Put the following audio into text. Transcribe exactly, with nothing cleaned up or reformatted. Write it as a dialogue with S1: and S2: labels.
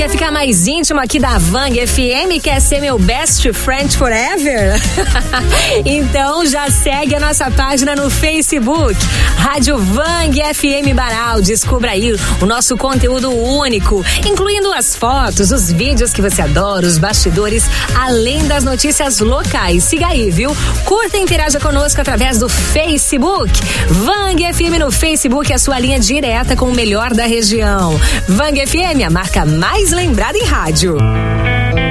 S1: Quer ficar mais íntimo aqui da Vang F M? Quer ser meu best friend forever? Então já segue a nossa página no Facebook, Rádio Vang F M Baral. Descubra aí o nosso conteúdo único, incluindo as fotos, os vídeos que você adora, os bastidores, além das notícias locais. Siga aí, viu? Curta e interaja conosco através do Facebook. Vang F M no Facebook, a sua linha direta com o melhor da região. Vang F M, a marca mais lembrada em rádio.